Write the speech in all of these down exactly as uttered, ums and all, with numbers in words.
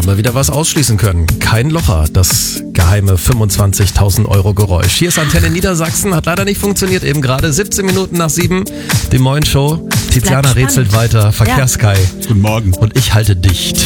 haben wir wieder was ausschließen können. Kein Locher, das geheime fünfundzwanzigtausend Euro Geräusch. Hier ist Antenne Niedersachsen, hat leider nicht funktioniert, eben gerade siebzehn Minuten nach sieben, die Moin Show. Tiziana rätselt weiter, Verkehrskai. Ja. Guten Morgen. Und ich halte dicht.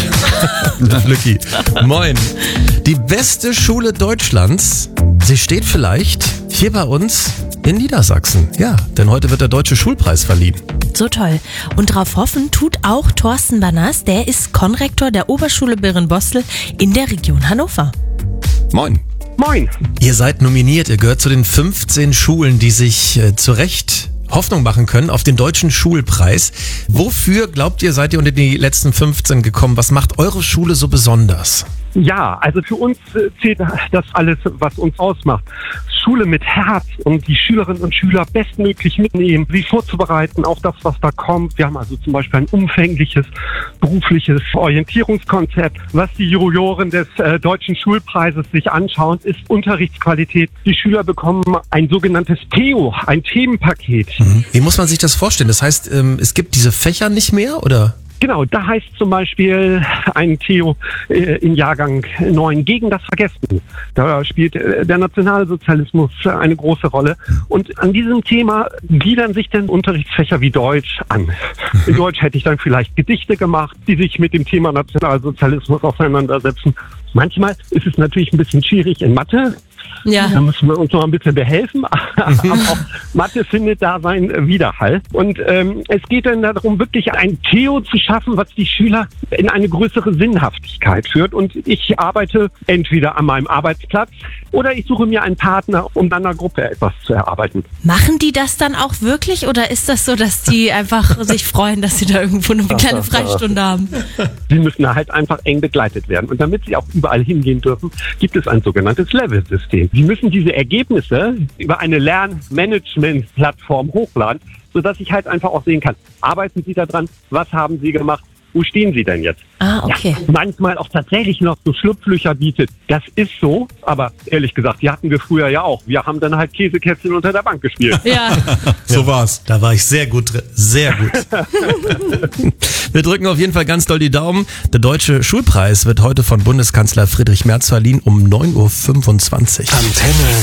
Glücki. Moin. Die beste Schule Deutschlands, sie steht vielleicht hier bei uns in Niedersachsen. Ja, denn heute wird der Deutsche Schulpreis verliehen. So toll. Und darauf hoffen tut auch Thorsten Banners, der ist Konrektor der Oberschule Birnbostel in der Region Hannover. Moin. Moin. Ihr seid nominiert, ihr gehört zu den fünfzehn Schulen, die sich äh, zu Recht Hoffnung machen können auf den Deutschen Schulpreis. Wofür, glaubt ihr, seid ihr unter die letzten fünfzehn gekommen? Was macht eure Schule so besonders? Ja, also für uns zählt das alles, was uns ausmacht. Schule mit Herz und die Schülerinnen und Schüler bestmöglich mitnehmen, sie vorzubereiten auf das, was da kommt. Wir haben also zum Beispiel ein umfängliches berufliches Orientierungskonzept. Was die Juroren des äh, Deutschen Schulpreises sich anschauen, ist Unterrichtsqualität. Die Schüler bekommen ein sogenanntes T E O, ein Themenpaket. Mhm. Wie muss man sich das vorstellen? Das heißt, ähm, es gibt diese Fächer nicht mehr, oder? Genau, da heißt zum Beispiel ein T E O äh, in Jahrgang neun gegen das Vergessen. Da spielt äh, der Nationalsozialismus eine große Rolle. Und an diesem Thema gliedern sich dann Unterrichtsfächer wie Deutsch an. In Deutsch hätte ich dann vielleicht Gedichte gemacht, die sich mit dem Thema Nationalsozialismus auseinandersetzen. Manchmal ist es natürlich ein bisschen schwierig in Mathe. Ja. Da müssen wir uns noch ein bisschen behelfen, aber auch Mathe findet da seinen Widerhall. Und ähm, es geht dann darum, wirklich ein T E O zu schaffen, was die Schüler in eine größere Sinnhaftigkeit führt. Und ich arbeite entweder an meinem Arbeitsplatz oder ich suche mir einen Partner, um dann einer Gruppe etwas zu erarbeiten. Machen die das dann auch wirklich oder ist das so, dass die einfach sich freuen, dass sie da irgendwo eine kleine Freistunde haben? Sie müssen da halt einfach eng begleitet werden. Und damit sie auch überall hingehen dürfen, gibt es ein sogenanntes Level-System. Sie müssen diese Ergebnisse über eine Lernmanagement-Plattform hochladen, sodass ich halt einfach auch sehen kann, arbeiten Sie da dran, was haben Sie gemacht, wo stehen Sie denn jetzt? Ah, okay. Ja, manchmal auch tatsächlich noch so Schlupflöcher bietet. Das ist so, aber ehrlich gesagt, die hatten wir früher ja auch. Wir haben dann halt Käsekästchen unter der Bank gespielt. Ja. So war's. Da war ich sehr gut drin. Sehr gut. Wir drücken auf jeden Fall ganz doll die Daumen. Der Deutsche Schulpreis wird heute von Bundeskanzler Friedrich Merz verliehen um neun Uhr fünfundzwanzig. Antenne